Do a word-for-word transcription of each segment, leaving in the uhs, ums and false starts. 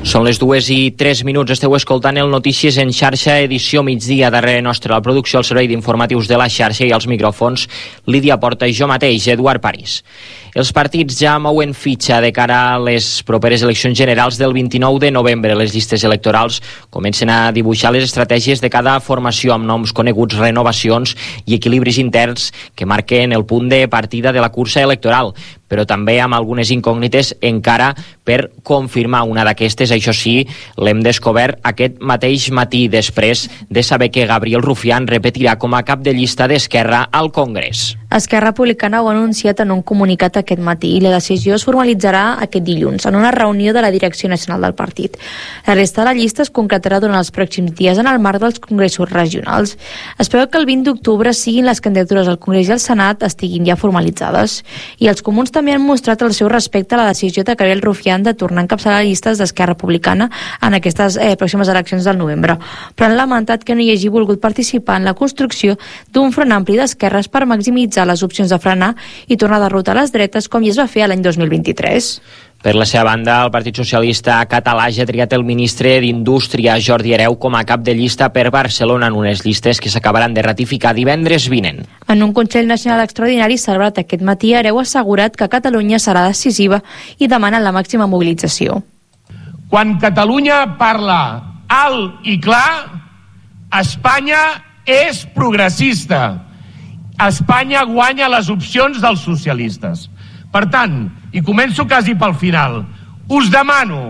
Són les dues i tres minuts. Esteu escoltant el Notícies en xarxa, edició migdia. Darrere nostre la producció, el servei d'informatius de la xarxa, i als micròfons Lídia Porta i jo mateix, Eduard París. Els partits ja mouen fitxa de cara a les properes eleccions generals del vint-i-nou de novembre. Les llistes electorals comencen a dibuixar les estratègies de cada formació amb noms coneguts, renovacions i equilibris interns que marquen el punt de partida de la cursa electoral, però també amb algunes incògnites encara per confirmar. Una d'aquestes, això sí, l'hem descobert aquest mateix matí, després de saber que Gabriel Rufián repetirà com a cap de llista d'Esquerra al Congrés. Esquerra Republicana ho ha anunciat en un comunicat aquest matí i la decisió es formalitzarà aquest dilluns en una reunió de la direcció nacional del partit. La resta de la llista es concretarà durant els pròxims dies en el marc dels congressos regionals. Es preveu que el vint d'octubre siguin les candidatures al Congrés i al Senat estiguin ja formalitzades. I els comuns també han mostrat el seu respecte a la decisió de Gabriel Rufián de tornar a encapçalar llistes d'Esquerra Republicana en aquestes eh, pròximes eleccions del novembre, però han lamentat que no hi hagi volgut participar en la construcció d'un front ampli d'esquerres per maximitzar les opcions de frenar i tornar a derrotar les dretes com ja es va fer l'any dos mil vint-i-tres. Per la seva banda, el Partit Socialista català ja ha triat el ministre d'Indústria, Jordi Hereu, com a cap de llista per Barcelona en unes llistes que s'acabaran de ratificar divendres vinent. En un Consell Nacional Extraordinari celebrat aquest matí, Hereu ha assegurat que Catalunya serà decisiva i demana la màxima mobilització. Quan Catalunya parla alt i clar, Espanya és progressista. Espanya guanya les opcions dels socialistes. Per tant, i començo quasi pel final, us demano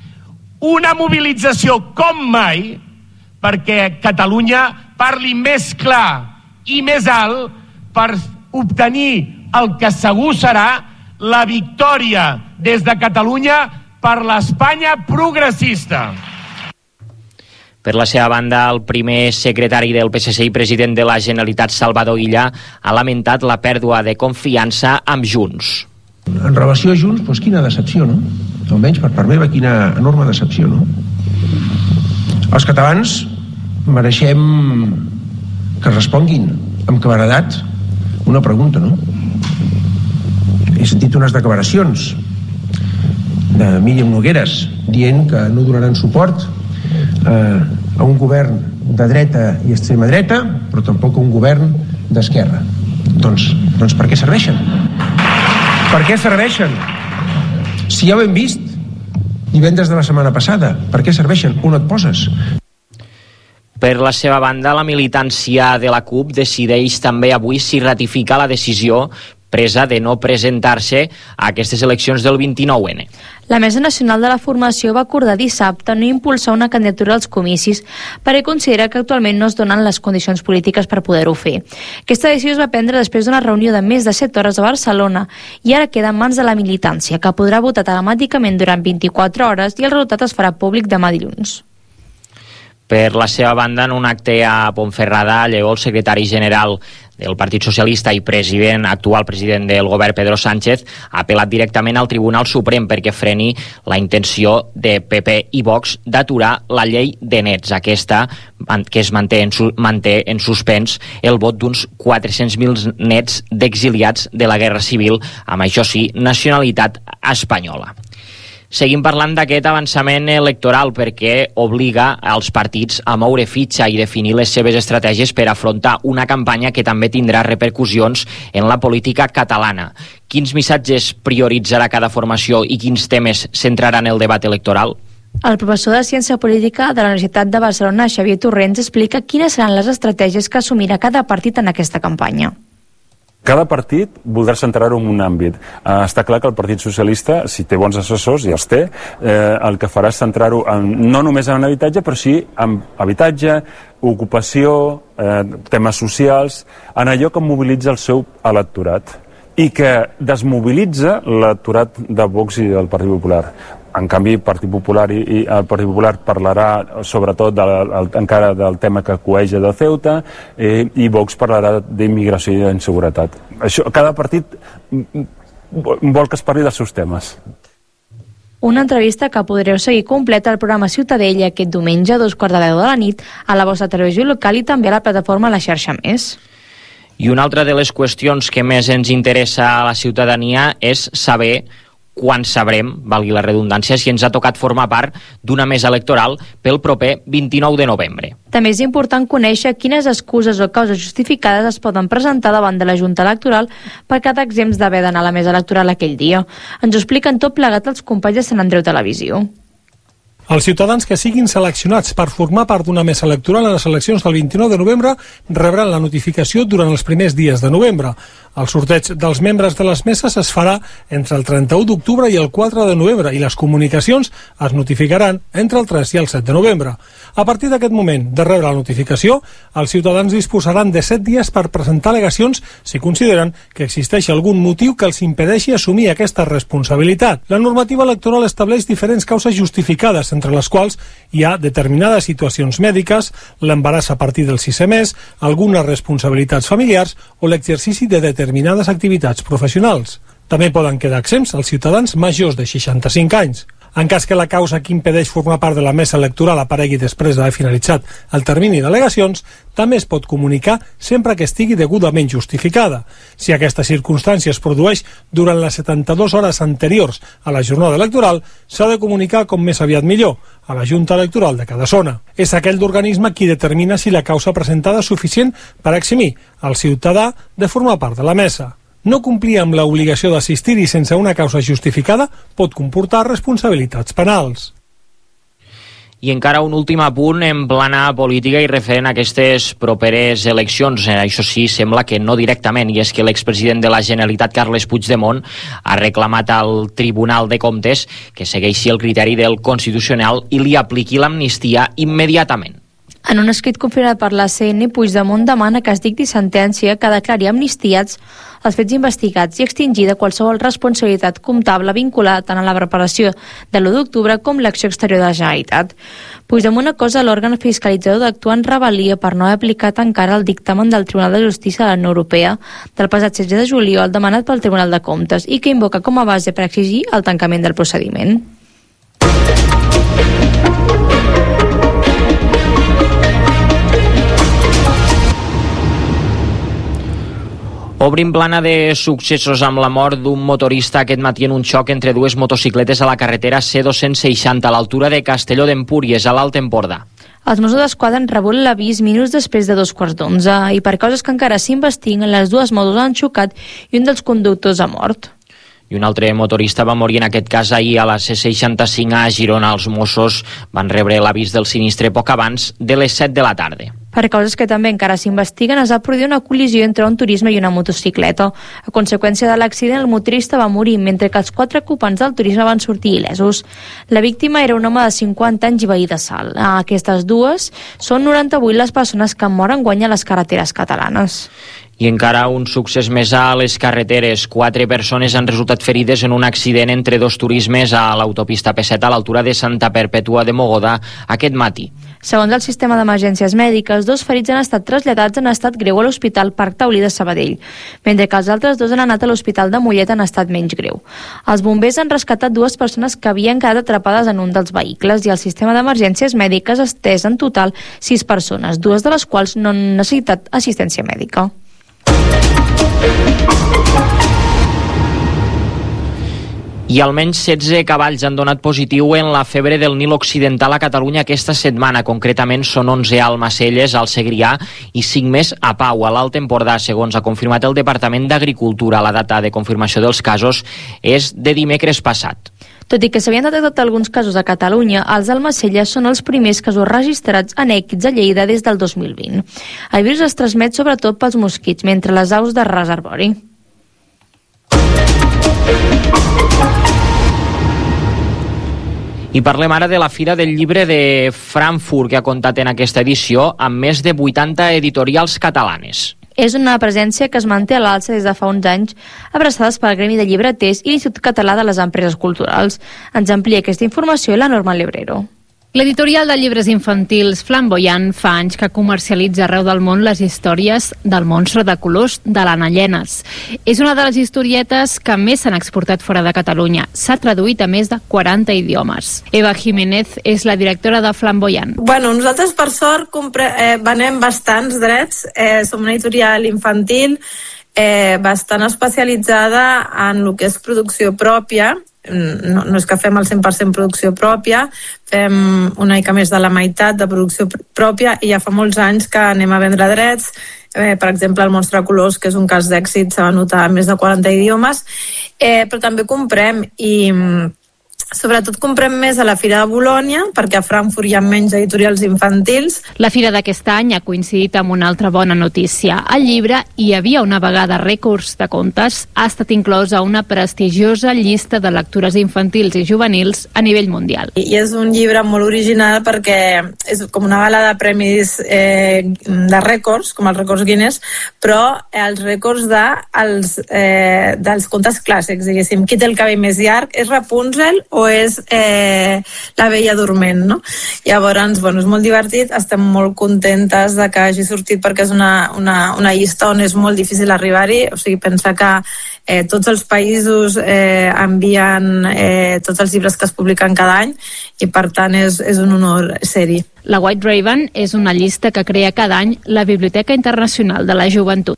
una mobilització com mai perquè Catalunya parli més clar i més alt per obtenir el que segur serà la victòria des de Catalunya per l'Espanya progressista. Per la seva banda, el primer secretari del P S C i president de la Generalitat, Salvador Illa, ha lamentat la pèrdua de confiança amb Junts. En relació a Junts, doncs quina decepció, no? Almenys per part meva, quina enorme decepció, no? Els catalans mereixem que responguin amb claredat una pregunta, no? He sentit unes declaracions de Míriam Nogueras dient que no donaran suport eh, a un govern de dreta i extrema dreta, però tampoc a un govern d'esquerra. Doncs, doncs per què serveixen? Per què serveixen? Si ja ho hem vist divendres de la setmana passada, per què serveixen? On et poses? Per la seva banda, la militància de la CUP decideix també avui si ratifica la decisió presa de no presentar-se a aquestes eleccions del vint-i-nou ene. La Mesa Nacional de la Formació va acordar dissabte no impulsar una candidatura als comicis perquè considera que actualment no es donen les condicions polítiques per poder-ho fer. Aquesta decisió es va prendre després d'una reunió de més de set hores a Barcelona i ara queda en mans de la militància, que podrà votar telemàticament durant vint-i-quatre hores i el resultat es farà públic demà dilluns. Per la seva banda, en un acte a Ponferrada, Lleó, el secretari general del Partit Socialista i president, actual president del govern, Pedro Sánchez, ha apel·lat directament al Tribunal Suprem perquè freni la intenció de P P i Vox d'aturar la llei de nets. Aquesta, que es manté en, su manté en suspens el vot d'uns quatre-cents mil nets d'exiliats de la Guerra Civil, amb això sí, nacionalitat espanyola. Seguim parlant d'aquest avançament electoral perquè obliga als partits a moure fitxa i definir les seves estratègies per afrontar una campanya que també tindrà repercussions en la política catalana. Quins missatges prioritzarà cada formació i quins temes centraran el debat electoral? El professor de Ciència Política de la Universitat de Barcelona, Xavier Torrents, explica quines seran les estratègies que assumirà cada partit en aquesta campanya. Cada partit voldrà centrar-ho en un àmbit. Eh, està clar que el Partit Socialista, si té bons assessors, i els té, eh, el que farà és centrar-ho no només en habitatge, però sí en habitatge, ocupació, eh, temes socials, en allò que mobilitza el seu electorat i que desmobilitza l'electorat de Vox i del Partit Popular. En canvi, el Partit Popular i, i el Partit Popular parlarà sobretot de, el, encara del tema que coeja de Ceuta eh, i Vox parlarà d'immigració i d'inseguretat. Això, cada partit vol que es parli dels seus temes. Una entrevista que podreu seguir completa al programa Ciutadella aquest diumenge a dos quarts de deu de la nit a la vostra televisió local i també a la plataforma La Xarxa Més. I una altra de les qüestions que més ens interessa a la ciutadania és saber quan sabrem, valgui la redundància, si ens ha tocat formar part d'una mesa electoral pel proper vint-i-nou de novembre. També és important conèixer quines excuses o causes justificades es poden presentar davant de la Junta Electoral per quedar exempts d'haver d'anar a la mesa electoral aquell dia. Ens ho expliquen tot plegat els companys de Sant Andreu Televisió. Els ciutadans que siguin seleccionats per formar part d'una mesa electoral a les eleccions del vint-i-nou de novembre rebran la notificació durant els primers dies de novembre. El sorteig dels membres de les meses es farà entre el trenta-u d'octubre i el quatre de novembre i les comunicacions es notificaran entre el tres i el set de novembre. A partir d'aquest moment de rebre la notificació, els ciutadans disposaran de set dies per presentar al·legacions si consideren que existeix algun motiu que els impedeixi assumir aquesta responsabilitat. La normativa electoral estableix diferents causes justificades, entre les quals hi ha determinades situacions mèdiques, l'embaràs a partir del sisè mes, algunes responsabilitats familiars o l'exercici de determinades activitats professionals. També poden quedar exempts els ciutadans majors de seixanta-cinc anys. En cas que la causa que impedeix formar part de la mesa electoral aparegui després d'haver finalitzat el termini d'al·legacions, també es pot comunicar sempre que estigui degudament justificada. Si aquesta circumstància es produeix durant les setanta-dues hores anteriors a la jornada electoral, s'ha de comunicar com més aviat millor a la Junta Electoral de cada zona. És aquell d'organisme qui determina si la causa presentada és suficient per eximir el ciutadà de formar part de la mesa. No complir amb l'obligació d'assistir-hi sense una causa justificada pot comportar responsabilitats penals. I encara un últim apunt en plana política i referent a aquestes properes eleccions. Això sí, sembla que no directament, i és que l'expresident de la Generalitat, Carles Puigdemont, ha reclamat al Tribunal de Comptes que segueixi el criteri del Constitucional i li apliqui l'amnistia immediatament. En un escrit confirmat per la C N, Puigdemont demana que es dicti sentència que declari amnistiats els fets investigats i extingir de qualsevol responsabilitat comptable vinculada tant a la preparació de l'u d'octubre com l'acció exterior de la Generalitat. Puigdemont acusa l'òrgan fiscalitzador d'actuar en rebel·lia per no haver aplicat encara el dictamen del Tribunal de Justícia de la Unió Europea del passat setze de juliol demanat pel Tribunal de Comptes i que invoca com a base per exigir el tancament del procediment. Obrim plana de successos amb la mort d'un motorista aquest matí en un xoc entre dues motocicletes a la carretera C dos-cents seixanta a l'altura de Castelló d'Empúries, a l'Alt Empordà. Els Mossos d'Esquadra han rebut l'avís minuts després de dos quarts d'onze i per causes que encara s'investiguen, les dues motos han xocat i un dels conductors ha mort. I un altre motorista va morir en aquest cas ahir a la C seixanta-cinc a Girona. Els Mossos van rebre l'avís del sinistre poc abans de les set de la tarda. Per causes que també encara s'investiguen, es va produir una col·lisió entre un turisme i una motocicleta. A conseqüència de l'accident, el motorista va morir, mentre que els quatre ocupants del turisme van sortir il·lesos. La víctima era un home de cinquanta anys i veí de Salt. Aquestes dues són noranta-vuit les persones que moren guany a les carreteres catalanes. I encara un succés més a les carreteres. Quatre persones han resultat ferides en un accident entre dos turismes a l'autopista P set a l'altura de Santa Perpètua de Mogoda aquest matí. Segons el sistema d'emergències mèdiques, dos ferits han estat traslladats en estat greu a l'Hospital Parc Taulí de Sabadell, mentre que els altres dos han anat a l'Hospital de Mollet en estat menys greu. Els bombers han rescatat dues persones que havien quedat atrapades en un dels vehicles i el sistema d'emergències mèdiques ha estès en total sis persones, dues de les quals no han necessitat assistència mèdica. I almenys setze cavalls han donat positiu en la febre del Nil Occidental a Catalunya aquesta setmana. Concretament són onze a Almacelles, al Segrià, i cinc més a Pau, a l'Alt Empordà, segons ha confirmat el Departament d'Agricultura. La data de confirmació dels casos és de dimecres passat. Tot i que s'havien detectat alguns casos a Catalunya, els Almacelles són els primers casos registrats en èquids a Lleida des del dos mil vint. El virus es transmet sobretot pels mosquits, mentre les aus de reservori. I parlem ara de la Fira del Llibre de Frankfurt, que ha comptat en aquesta edició amb més de vuitanta editorials catalanes. És una presència que es manté a l'alça des de fa uns anys, abraçades pel Gremi de Llibreters i l'Institut Català de les Empreses Culturals. Ens amplia aquesta informació la Norma Lebrero. L'editorial de llibres infantils Flamboyant fa anys que comercialitza arreu del món les històries del monstre de colors de l'Anna Llenes. És una de les historietes que més s'han exportat fora de Catalunya. S'ha traduït a més de quaranta idiomes. Eva Jiménez és la directora de Flamboyant. Bueno, nosaltres per sort compre, eh, venem bastants drets. Eh, som una editorial infantil eh, bastant especialitzada en el que és producció pròpia no, no és que fem el cent per cent producció pròpia, fem una mica més de la meitat de producció pròpia i ja fa molts anys que anem a vendre drets. Eh, per exemple, el Monstre de Colors, que és un cas d'èxit, s'ha venut a més de quaranta idiomes, eh, però també comprem i sobretot comprem més a la Fira de Bolònia, perquè a Frankfurt hi ha menys editorials infantils. La fira d'aquest any ha coincidit amb una altra bona notícia. El llibre Hi havia una vegada rècords de contes ha estat inclòs a una prestigiosa llista de lectures infantils i juvenils a nivell mundial. I és un llibre molt original perquè és com una bala de premis eh, de rècords, com els rècords Guinness, però els rècords de, els, eh, dels contes clàssics, diguéssim. Qui té el cabell més llarg? És Rapunzel o és eh, la Bella Dorment, no? Llavors, bueno, és molt divertit, estem molt contentes de que hagi sortit perquè és una, una, una llista on és molt difícil arribar-hi, o sigui, pensa que eh, tots els països eh, envien eh, tots els llibres que es publiquen cada any i per tant és, és un honor ser-hi. La White Raven és una llista que crea cada any la Biblioteca Internacional de la Joventut.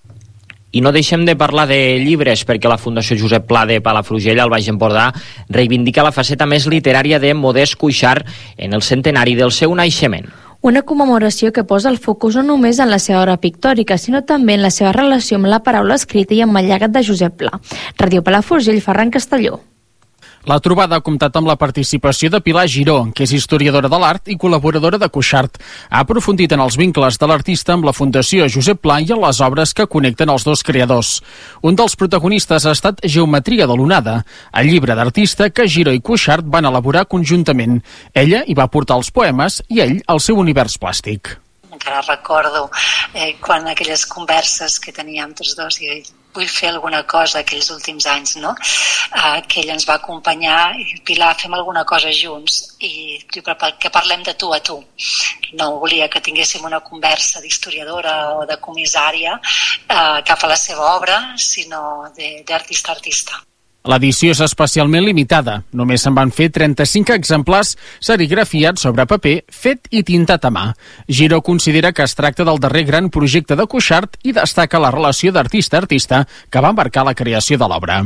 I no deixem de parlar de llibres perquè la Fundació Josep Pla de Palafrugell al Baix Empordà reivindica la faceta més literària de Modest Cuixart en el centenari del seu naixement. Una commemoració que posa el focus no només en la seva obra pictòrica, sinó també en la seva relació amb la paraula escrita i amb el llegat de Josep Pla. Ràdio Palafrugell, Ferran Castelló. La trobada ha comptat amb la participació de Pilar Giró, que és historiadora de l'art i col·laboradora de Cuixart. Ha aprofundit en els vincles de l'artista amb la Fundació Josep Pla i en les obres que connecten els dos creadors. Un dels protagonistes ha estat Geometria de l'onada, el llibre d'artista que Giró i Cuixart van elaborar conjuntament. Ella hi va portar els poemes i ell el seu univers plàstic. Encara recordo eh, quan aquelles converses que teníem tots dos i vull fer alguna cosa aquells últims anys, no? Uh, que ell ens va acompanyar i Pilar, fem alguna cosa junts i diu que parlem de tu a tu. No volia que tinguéssim una conversa d'historiadora o de comissària uh, cap a la seva obra, sinó d'artista a artista. L'edició és especialment limitada. Només se'n van fer trenta-cinc exemplars serigrafiats sobre paper, fet i tintat a mà. Giró considera que es tracta del darrer gran projecte de Cuixart i destaca la relació d'artista a artista que va marcar la creació de l'obra.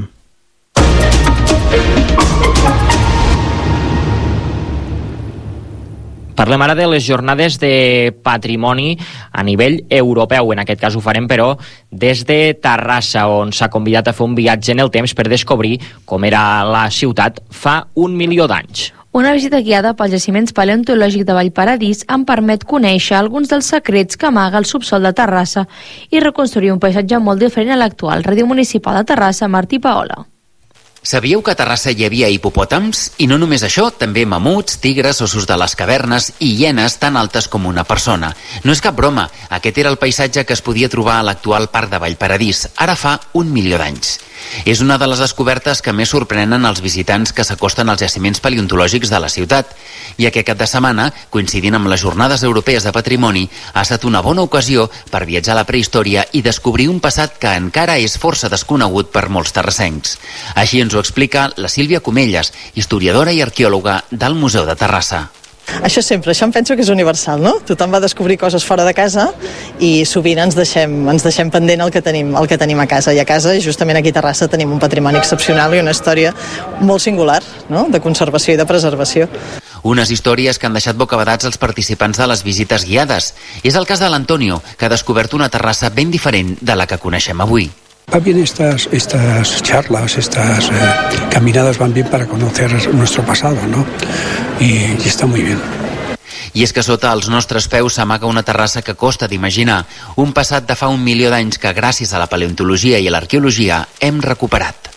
Parlem ara de les jornades de patrimoni a nivell europeu. En aquest cas ho farem, però, des de Terrassa, on s'ha convidat a fer un viatge en el temps per descobrir com era la ciutat fa un milió d'anys. Una visita guiada pels jaciments paleontològics de Vallparadís em permet conèixer alguns dels secrets que amaga el subsol de Terrassa i reconstruir un paisatge molt diferent a l'actual. Ràdio Municipal de Terrassa, Martí Paola. Sabíeu que a Terrassa hi havia hipopòtams? I no només això, també mamuts, tigres, ossos de les cavernes i hienes tan altes com una persona. No és cap broma, aquest era el paisatge que es podia trobar a l'actual parc de Vallparadís, ara fa un milió d'anys. És una de les descobertes que més sorprenen els visitants que s'acosten als jaciments paleontològics de la ciutat, ja que aquest de setmana, coincidint amb les Jornades Europees de Patrimoni, ha estat una bona ocasió per viatjar a la prehistòria i descobrir un passat que encara és força desconegut per molts terrassencs. Així ens ho explica la Sílvia Comelles, historiadora i arqueòloga del Museu de Terrassa. Això sempre, això em penso que és universal, no? Tothom va descobrir coses fora de casa i sovint ens deixem, ens deixem pendent el que, tenim, el que tenim a casa. I a casa, justament aquí a Terrassa, tenim un patrimoni excepcional i una història molt singular, no? De conservació i de preservació. Unes històries que han deixat bocabadats els participants de les visites guiades. És el cas de l'Antonio, que ha descobert una Terrassa ben diferent de la que coneixem avui. Va bien estas, estas charlas, estas eh, caminadas van bien para conocer nuestro pasado, ¿no? Y, y está muy bien. I és que sota els nostres peus s'amaga una terrassa que costa d'imaginar, un passat de fa un milió d'anys que gràcies a la paleontologia i a l'arqueologia hem recuperat.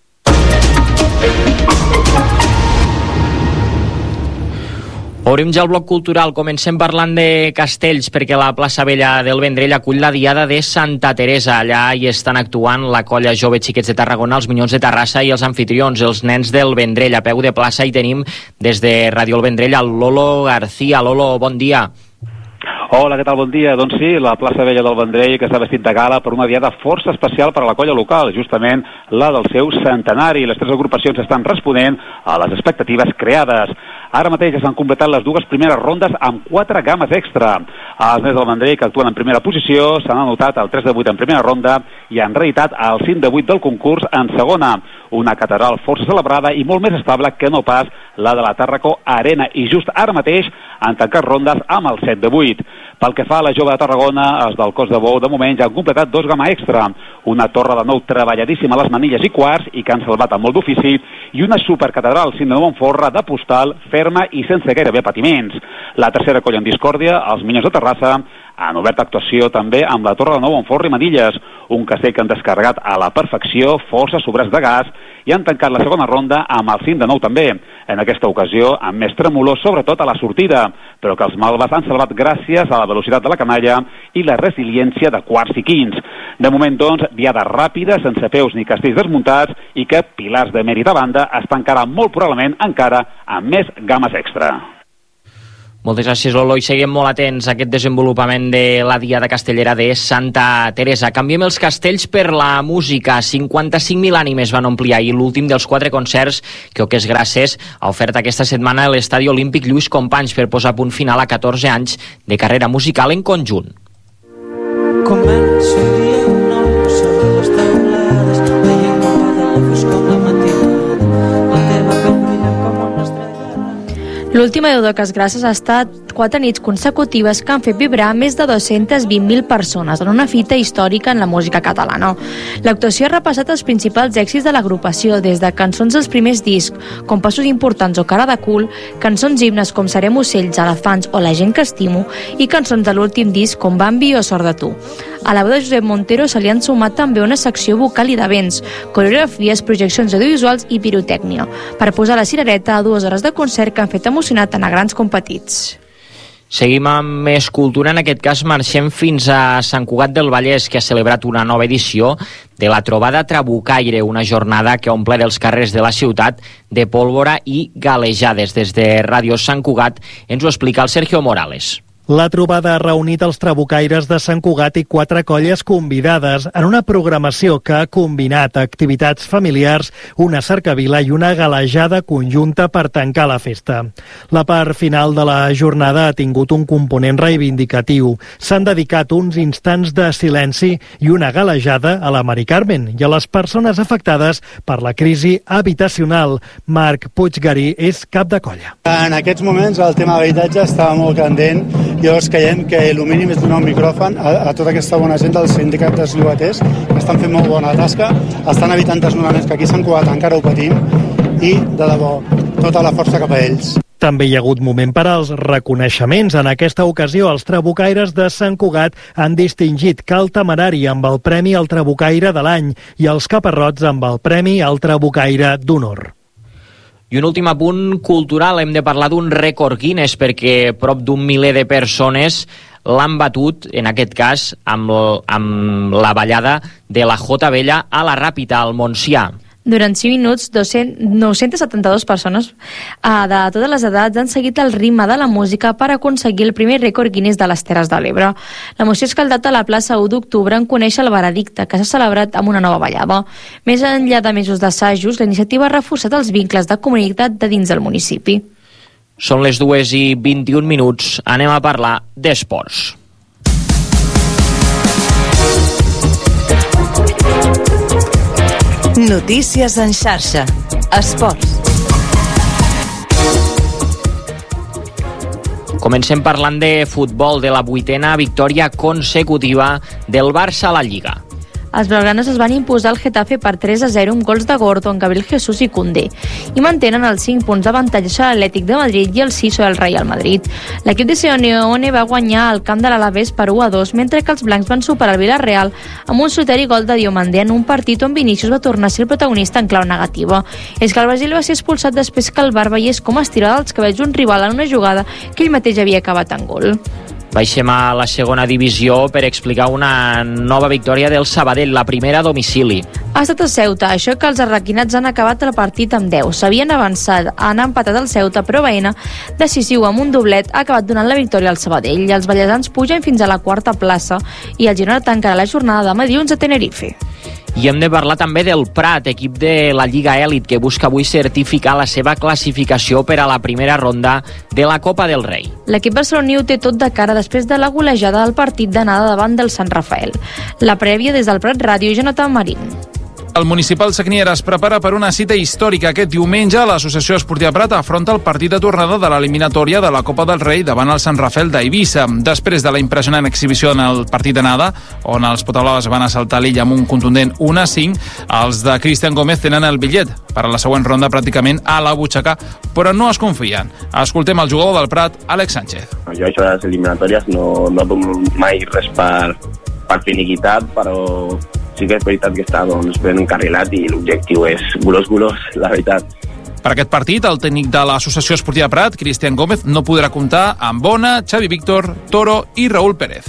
Obrim ja el bloc cultural. Comencem parlant de castells, perquè la plaça Vella del Vendrell acull la Diada de Santa Teresa. Allà hi estan actuant la colla Jove Xiquets de Tarragona, els Minyons de Terrassa i els anfitrions, els nens del Vendrell. A peu de plaça hi tenim des de Ràdio El Vendrell el Lolo García. Lolo, bon dia. Hola, què tal? Bon dia. Doncs sí, la plaça Vella del Vendrell, que s'ha vestit de gala per una diada força especial per a la colla local, justament la del seu centenari. Les tres agrupacions estan responent a les expectatives creades. Ara mateix ja s'han completat les dues primeres rondes amb quatre games extra. Els nens del Vendrell, que actuen en primera posició, s'han anotat el tres de vuit en primera ronda i han reeditat el cinc de vuit del concurs en segona. Una catedral força celebrada i molt més estable que no pas la de la Tàrraco Arena, i just ara mateix han tancat rondes amb el set de vuit. Pel que fa a la jove de Tarragona, els del Cos de Bou de moment ja han completat dos gamma extra, una torre de nou treballadíssima a les manilles i quarts i que han salvat amb molt d'ofici, i una supercatedral cinc de nou en forra de postal, ferma i sense gairebé patiments. La tercera colla en discòrdia, els Minyons de Terrassa, han obert actuació també amb la Torre de Nou en forra i manilles, un castell que han descarregat a la perfecció, força sobrats de gas, i han tancat la segona ronda amb el cinc de nou també, en aquesta ocasió amb més tremolor, sobretot a la sortida, però que els malvas han salvat gràcies a la velocitat de la canalla i la resiliència de quarts i quints. De moment, doncs, diada ràpida, sense peus ni castells desmuntats, i que pilars de mèrit a banda es tancarà molt probablement encara amb més games extra. Moltes gràcies, Lolo, i seguim molt atents a aquest desenvolupament de la Diada Castellera de Santa Teresa. Canviem els castells per la música. cinquanta-cinc mil ànimes van omplir ahir l'últim dels quatre concerts que Oques Grasses ha ofert aquesta setmana a l'Estadi Olímpic Lluís Companys per posar punt final a catorze anys de carrera musical en conjunt. Comença un dia nou sobre les teulades, veient com de la foscor la matinada, la teva pell brilla com una estrella. L'última d'Oques Grasses ha estat quatre nits consecutives que han fet vibrar més de dos-centes vint mil persones en una fita històrica en la música catalana. L'actuació ha repassat els principals èxits de l'agrupació, des de cançons dels primers discs, com Passos importants o Cara de cul, cançons himnes com Serem ocells, elefants o La gent que estimo, i cançons de l'últim disc com Bambi o Sort de tu. A la veu de Josep Montero se li han sumat també una secció vocal i d'events, coreografies, projeccions audiovisuals i pirotècnia, per posar la cirereta a dues hores de concert que han fet emocionar tant a grans com petits. Seguim amb més cultura, en aquest cas marxem fins a Sant Cugat del Vallès, que ha celebrat una nova edició de la Trobada Trabucaire, una jornada que ha omplert els carrers de la ciutat de pólvora i galejades. Des de Ràdio Sant Cugat ens ho explica el Sergio Morales. La trobada ha reunit els trabucaires de Sant Cugat i quatre colles convidades en una programació que ha combinat activitats familiars, una cercavila i una galejada conjunta per tancar la festa. La part final de la jornada ha tingut un component reivindicatiu. S'han dedicat uns instants de silenci i una galejada a la Mari Carmen i a les persones afectades per la crisi habitacional. Marc Puiggarí és cap de colla. En aquests moments el tema d'habitatge està molt candent. Llavors creiem que el mínim és donar un micròfon a, a tota aquesta bona gent del sindicat dels llogaters, que estan fent molt bona tasca, estan evitant desnonaments, que aquí a Sant Cugat encara ho patim, i, de debò, tota la força cap a ells. També hi ha hagut moment per als reconeixements. En aquesta ocasió, els trabucaires de Sant Cugat han distingit Cal Temerari amb el Premi al Trabucaire de l'any i els Caparrots amb el Premi al Trabucaire d'Honor. I un últim apunt cultural, hem de parlar d'un rècord Guinness, perquè prop d'un miler de persones l'han batut, en aquest cas, amb, amb la ballada de la Jota Vella a la Ràpita, al Montsià. Durant cinc minuts, nou-centes setanta-dues persones uh, de totes les edats han seguit el ritme de la música per aconseguir el primer rècord Guinness de les Terres de l'Ebre. L'emoció ha escaldat a la plaça u d'octubre en conèixer el veredicte, que s'ha celebrat amb una nova ballada. Més enllà de mesos d'assajos, la iniciativa ha reforçat els vincles de comunitat de dins del municipi. Són les dues i vint-i-un minuts. Anem a parlar d'esports. Notícies en xarxa. Esports. Comencem parlant de futbol, de la vuitena victòria consecutiva del Barça a la Lliga. Els blaugranes es van imposar al Getafe per tres a zero amb gols de Gordon, Gabriel Jesús i Koundé, i mantenen els cinc punts d'avantatge sobre l'Atlètic de Madrid i els sis sobre el Real Madrid. L'equip de Simeone va guanyar al camp de l'Alavés per u a dos, mentre que els blancs van superar el Villarreal amb un solitari gol de Diomandé en un partit on Vinícius va tornar a ser el protagonista en clau negativa. És que el Brasil va ser expulsat després que el V A R veiés com estirava els cabells un rival en una jugada que ell mateix havia acabat en gol. Baixem a la segona divisió per explicar una nova victòria del Sabadell, la primera a domicili. Ha estat a Ceuta, això que els arraquinats han acabat el partit amb deu. S'havien avançat, han empatat el Ceuta, però Baena, decisiu amb un doblet, ha acabat donant la victòria al Sabadell. I els ballesans pugen fins a la quarta plaça i el Girona tancarà la jornada demà dilluns a Tenerife. I hem de parlar també del Prat, equip de la Lliga Èlit, que busca avui certificar la seva classificació per a la primera ronda de la Copa del Rei. L'equip barceloní ho té tot de cara després de la golejada del partit d'anada davant del Sant Rafael. La prèvia des del Prat Ràdio, Jonathan Marín. El municipal Sagniera es prepara per una cita històrica. Aquest diumenge l'Associació Esportiva Prat afronta el partit de tornada de l'eliminatòria de la Copa del Rei davant el Sant Rafael d'Eivissa. Després de la impressionant exhibició en el partit d'anada, on els potablaves van assaltar l'illa amb un contundent un a cinc, els de Cristian Gómez tenen el bitllet per a la següent ronda pràcticament a la butxaca, però no es confien. Escoltem el jugador del Prat, Àlex Sánchez. Jo això de les eliminatòries no, no dono mai res per, per finiquitat, però sí que és veritat que està doncs, ben encarrilat i l'objectiu és golós, golós, la veritat. Per aquest partit, el tècnic de l'Associació Esportiva Prat, Cristian Gómez, no podrà comptar amb Bona, Xavi Víctor, Toro i Raúl Pérez.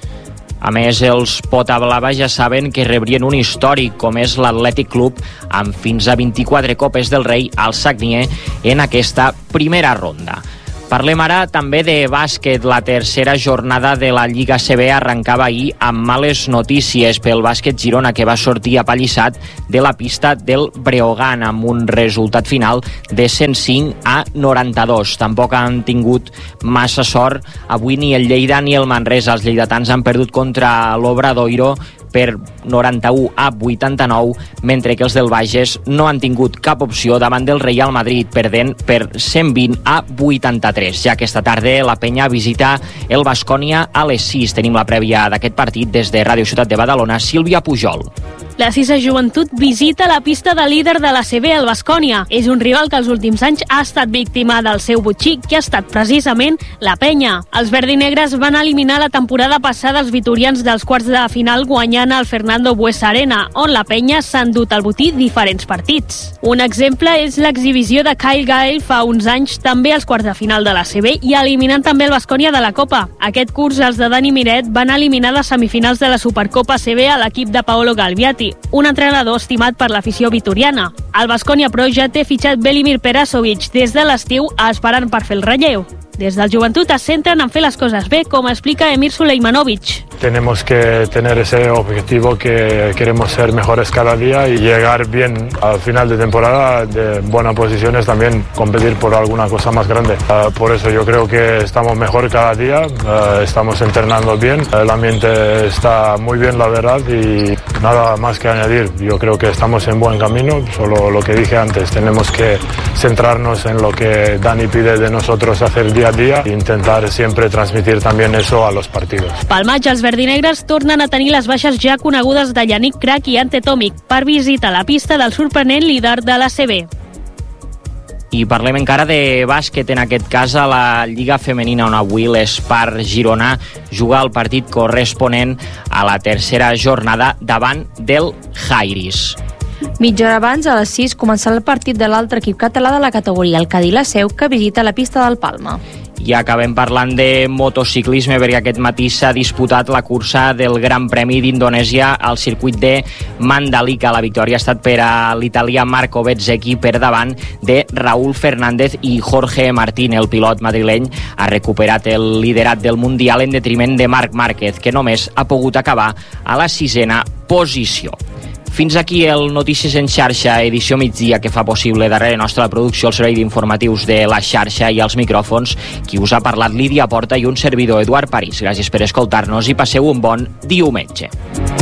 A més, els Potablava ja saben que rebrien un històric, com és l'Atlètic Club, amb fins a vint-i-quatre Copes del Rei al Sagnier en aquesta primera ronda. Parlem ara també de bàsquet. La tercera jornada de la Lliga A C B arrencava ahir amb males notícies pel bàsquet Girona, que va sortir apallissat de la pista del Breogán amb un resultat final de cent cinc a noranta-dos. Tampoc han tingut massa sort avui ni el Lleida ni el Manresa. Els lleidatans han perdut contra l'Obradoiro per noranta-u a vuitanta-nou, mentre que els del Bages no han tingut cap opció davant del Real Madrid, perdent per cent vint a vuitanta-tres. Ja aquesta tarda la penya visita el Baskonia a les sis. Tenim la prèvia d'aquest partit des de Ràdio Ciutat de Badalona, Sílvia Pujol. La Cisa Joventut visita la pista de líder de l'A C B, el Baskonia. És un rival que els últims anys ha estat víctima del seu botxí, que ha estat precisament la penya. Els verdinegres van eliminar la temporada passada els vitorians dels quarts de final guanyant al Fernando Buesa Arena, on la penya s'ha endut al botí diferents partits. Un exemple és l'exhibició de Kyle Gale fa uns anys també als quarts de final de l'A C B i eliminant també el Baskonia de la Copa. Aquest curs els de Dani Miret van eliminar de semifinals de la Supercopa A C B a l'equip de Paolo Galviati, un entrenador estimat per l'afició vitoriana. El Baskonia, però, ja té fitxat Velimir Perasovic des de l'estiu, esperant per fer el relleu. Des del Joventut es centren en fer les coses bé, com explica Emir Suleimanovic. Tenemos que tener ese objetivo que queremos ser mejores cada día y llegar bien al final de temporada de buenas posiciones, también competir por alguna cosa más grande. Uh, por eso yo creo que estamos mejor cada día, uh, estamos entrenando bien, el ambiente está muy bien, la verdad, y nada más que añadir. Yo creo que estamos en buen camino, solo lo que dije antes, tenemos que centrarnos en lo que Dani pide de nosotros hacer día a día e intentar siempre transmitir también eso a los partidos. Pel maig, els verdinegres tornen a tenir les baixes ja conegudes de Yannick Crac i Ante Tomic per visitar la pista del sorprenent líder de l'A C B. I parlem encara de bàsquet, en aquest cas a la Lliga Femenina, on avui l'Espar Girona juga el partit corresponent a la tercera jornada davant del Jairis. Mitja hora abans, a les sis, començarà el partit de l'altre equip català de la categoria, el Cadí La Seu, que visita la pista del Palma. I acabem parlant de motociclisme, perquè aquest matí s'ha disputat la cursa del Gran Premi d'Indonèsia al circuit de Mandalika. La victòria ha estat per a l'italià Marco Bezzecchi per davant de Raúl Fernández i Jorge Martín. El pilot madrileny ha recuperat el liderat del Mundial en detriment de Marc Márquez, que només ha pogut acabar a la sisena posició. Fins aquí el Notícies en xarxa, edició migdia, que fa possible darrere nostra la producció, el servei d'informatius de la xarxa i els micròfons. Qui us ha parlat, Lídia Porta, i un servidor, Eduard París. Gràcies per escoltar-nos i passeu un bon diumenge.